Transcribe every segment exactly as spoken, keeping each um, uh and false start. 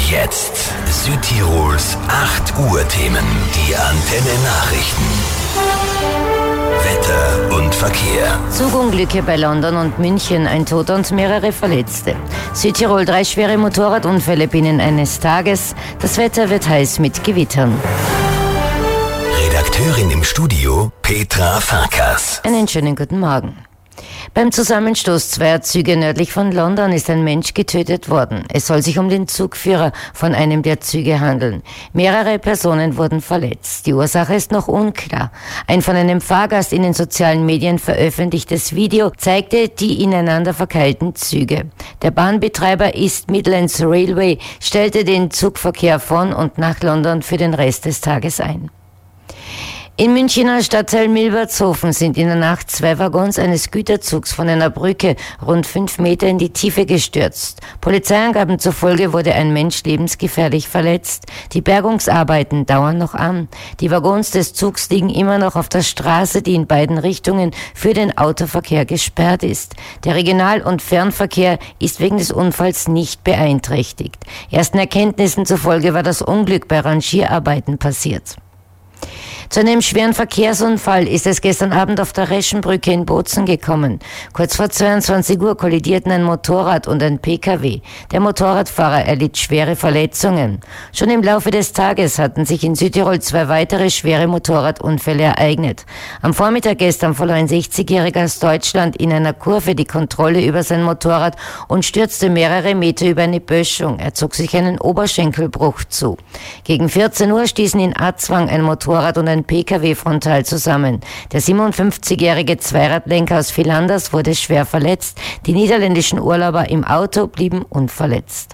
Jetzt Südtirols acht Uhr Themen. Die Antenne Nachrichten. Wetter und Verkehr. Zugunglücke bei London und München, ein Toter und mehrere Verletzte. Südtirol, drei schwere Motorradunfälle binnen eines Tages. Das Wetter wird heiß mit Gewittern. Redakteurin im Studio, Petra Farkas. Einen schönen guten Morgen. Beim Zusammenstoß zweier Züge nördlich von London ist ein Mensch getötet worden. Es soll sich um den Zugführer von einem der Züge handeln. Mehrere Personen wurden verletzt. Die Ursache ist noch unklar. Ein von einem Fahrgast in den sozialen Medien veröffentlichtes Video zeigte die ineinander verkeilten Züge. Der Bahnbetreiber East Midlands Railway stellte den Zugverkehr von und nach London für den Rest des Tages ein. Im Münchner Stadtteil Milbertshofen sind in der Nacht zwei Waggons eines Güterzugs von einer Brücke rund fünf Meter in die Tiefe gestürzt. Polizeiangaben zufolge wurde ein Mensch lebensgefährlich verletzt. Die Bergungsarbeiten dauern noch an. Die Waggons des Zugs liegen immer noch auf der Straße, die in beiden Richtungen für den Autoverkehr gesperrt ist. Der Regional- und Fernverkehr ist wegen des Unfalls nicht beeinträchtigt. Ersten Erkenntnissen zufolge war das Unglück bei Rangierarbeiten passiert. Zu einem schweren Verkehrsunfall ist es gestern Abend auf der Reschenbrücke in Bozen gekommen. Kurz vor zweiundzwanzig Uhr kollidierten ein Motorrad und ein P K W. Der Motorradfahrer erlitt schwere Verletzungen. Schon im Laufe des Tages hatten sich in Südtirol zwei weitere schwere Motorradunfälle ereignet. Am Vormittag gestern verlor ein sechzigjähriger aus Deutschland in einer Kurve die Kontrolle über sein Motorrad und stürzte mehrere Meter über eine Böschung. Er zog sich einen Oberschenkelbruch zu. Gegen vierzehn Uhr stießen in Atzwang ein Motorrad und ein P K W frontal zusammen. Der siebenundfünfzigjährige Zweiradlenker aus Villanders wurde schwer verletzt. Die niederländischen Urlauber im Auto blieben unverletzt.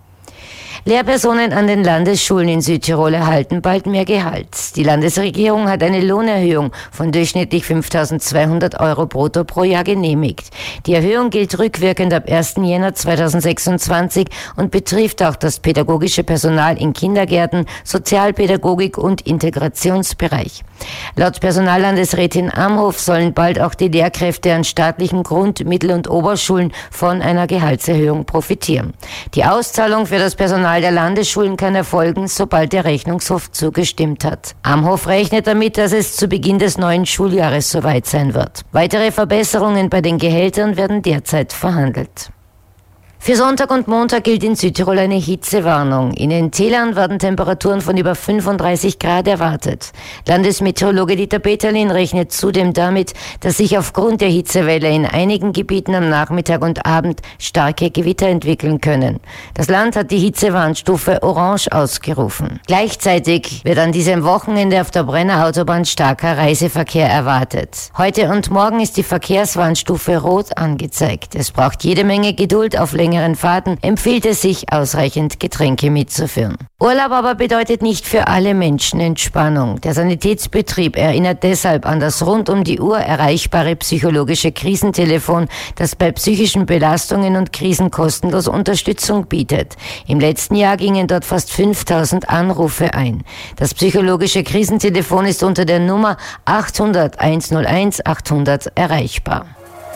Lehrpersonen an den Landesschulen in Südtirol erhalten bald mehr Gehalt. Die Landesregierung hat eine Lohnerhöhung von durchschnittlich fünftausendzweihundert Euro brutto pro Jahr genehmigt. Die Erhöhung gilt rückwirkend ab ersten Jänner zweitausendsechsundzwanzig und betrifft auch das pädagogische Personal in Kindergärten, Sozialpädagogik und Integrationsbereich. Laut Personallandesrätin Amhof sollen bald auch die Lehrkräfte an staatlichen Grund-, Mittel- und Oberschulen von einer Gehaltserhöhung profitieren. Die Auszahlung für das Personal der Landesschulen kann erfolgen, sobald der Rechnungshof zugestimmt hat. Amhof rechnet damit, dass es zu Beginn des neuen Schuljahres soweit sein wird. Weitere Verbesserungen bei den Gehältern werden derzeit verhandelt. Für Sonntag und Montag gilt in Südtirol eine Hitzewarnung. In den Tälern werden Temperaturen von über fünfunddreißig Grad erwartet. Landesmeteorologe Dieter Peterlin rechnet zudem damit, dass sich aufgrund der Hitzewelle in einigen Gebieten am Nachmittag und Abend starke Gewitter entwickeln können. Das Land hat die Hitzewarnstufe Orange ausgerufen. Gleichzeitig wird an diesem Wochenende auf der Brenner Autobahn starker Reiseverkehr erwartet. Heute und morgen ist die Verkehrswarnstufe Rot angezeigt. Es braucht jede Menge Geduld auf längere Fahrten, empfiehlt es sich, ausreichend Getränke mitzuführen. Urlaub aber bedeutet nicht für alle Menschen Entspannung. Der Sanitätsbetrieb erinnert deshalb an das rund um die Uhr erreichbare psychologische Krisentelefon, das bei psychischen Belastungen und Krisen kostenlos Unterstützung bietet. Im letzten Jahr gingen dort fast fünftausend Anrufe ein. Das psychologische Krisentelefon ist unter der Nummer achthundert hunderteins achthundert erreichbar.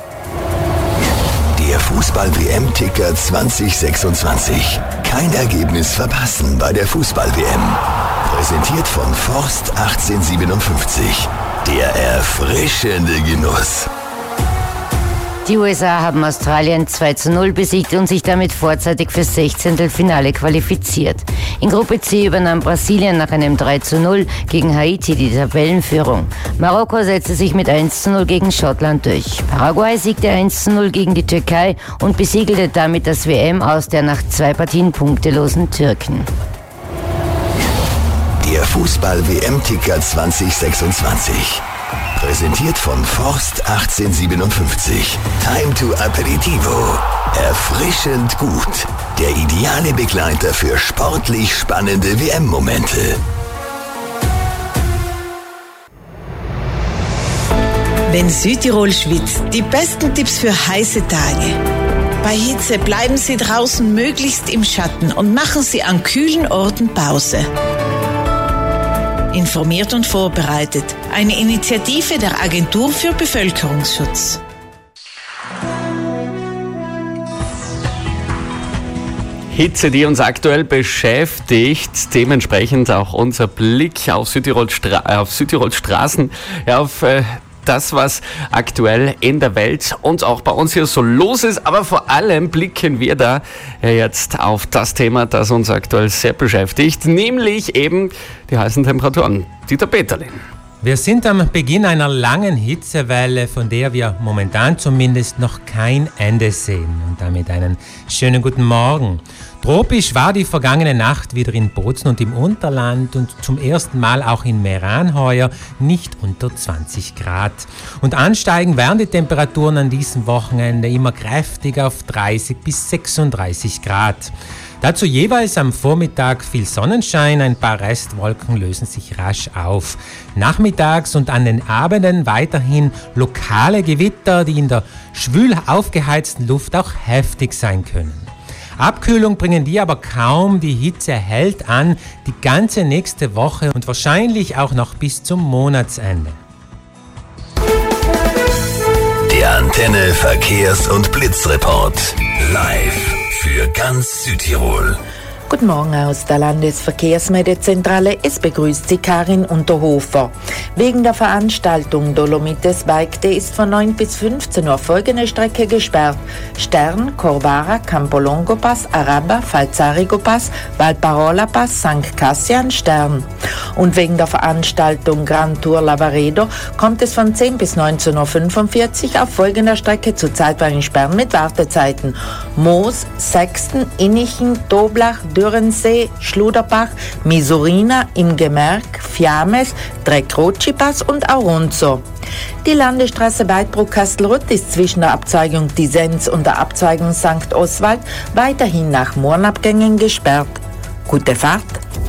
Der Fußball-W M-Ticker zwanzig sechsundzwanzig. Kein Ergebnis verpassen bei der Fußball-W M. Präsentiert von Forst achtzehnhundertsiebenundfünfzig. Der erfrischende Genuss. Die U S A haben Australien zwei zu null besiegt und sich damit vorzeitig fürs Sechzehntelfinale qualifiziert. In Gruppe C übernahm Brasilien nach einem drei zu null gegen Haiti die Tabellenführung. Marokko setzte sich mit eins zu null gegen Schottland durch. Paraguay siegte eins zu null gegen die Türkei und besiegelte damit das W M-Aus der nach zwei Partien punktelosen Türken. Der Fußball-W M-Ticker zwanzig sechsundzwanzig. Präsentiert von Forst achtzehnhundertsiebenundfünfzig. Time to Aperitivo. Erfrischend gut. Der ideale Begleiter für sportlich spannende W M-Momente. Wenn Südtirol schwitzt, die besten Tipps für heiße Tage. Bei Hitze bleiben Sie draußen möglichst im Schatten und machen Sie an kühlen Orten Pause. Informiert und vorbereitet. Eine Initiative der Agentur für Bevölkerungsschutz. Hitze, die uns aktuell beschäftigt. Dementsprechend auch unser Blick auf Südtirols, Stra- auf Südtirols Straßen, ja, auf äh, das, was aktuell in der Welt und auch bei uns hier so los ist. Aber vor allem blicken wir da ja jetzt auf das Thema, das uns aktuell sehr beschäftigt, nämlich eben die heißen Temperaturen. Dieter Peterlin. Wir sind am Beginn einer langen Hitzewelle, von der wir momentan zumindest noch kein Ende sehen. Und damit einen schönen guten Morgen. Tropisch war die vergangene Nacht wieder in Bozen und im Unterland und zum ersten Mal auch in Meran heuer nicht unter zwanzig Grad. Und ansteigen werden die Temperaturen an diesem Wochenende immer kräftig auf dreißig bis sechsunddreißig Grad. Dazu jeweils am Vormittag viel Sonnenschein, ein paar Restwolken lösen sich rasch auf. Nachmittags und an den Abenden weiterhin lokale Gewitter, die in der schwül aufgeheizten Luft auch heftig sein können. Abkühlung bringen die aber kaum, die Hitze hält an die ganze nächste Woche und wahrscheinlich auch noch bis zum Monatsende. Der Antenne Verkehrs- und Blitzreport. Live für ganz Südtirol. Guten Morgen aus der Landesverkehrsmeldezentrale. Es begrüßt Sie Karin Unterhofer. Wegen der Veranstaltung Dolomites Bike Day ist von neun bis fünfzehn Uhr folgende Strecke gesperrt: Stern, Corvara, Campolongo Pass, Araba, Falzarigo Pass, Valparola Pass, Sankt Cassian, Stern. Und wegen der Veranstaltung Grand Tour Lavaredo kommt es von zehn bis neunzehn Uhr fünfundvierzig auf folgender Strecke zu zeitweiligen Sperren mit Wartezeiten: Moos, Sexten, Innichen, Doblach, Dürrensee, Schluderbach, Misurina, im Gemerk, Fiames, Dreck-Rotschi-Pass und Auronzo. Die Landesstraße Weidbruck-Kastelruth ist zwischen der Abzweigung Disenz und der Abzweigung Sankt Oswald weiterhin nach Mohrenabgängen gesperrt. Gute Fahrt!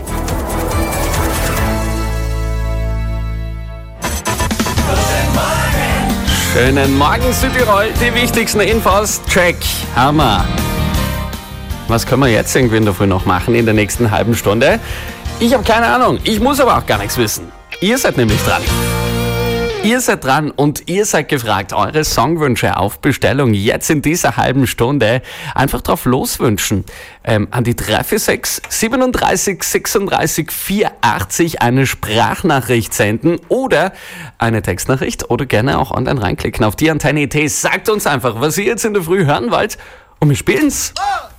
Schönen Morgen Südtirol, die wichtigsten Infos, check, Hammer. Was können wir jetzt irgendwie in der Früh noch machen in der nächsten halben Stunde? Ich habe keine Ahnung, ich muss aber auch gar nichts wissen. Ihr seid nämlich dran. Ihr seid dran und ihr seid gefragt, eure Songwünsche auf Bestellung jetzt in dieser halben Stunde einfach drauf loswünschen. Ähm, an die drei vier sechs, siebenunddreißig, sechsunddreißig, vierundachtzig eine Sprachnachricht senden oder eine Textnachricht oder gerne auch online reinklicken auf die Antenne T. Sagt uns einfach, was ihr jetzt in der Früh hören wollt und wir spielen's. Oh!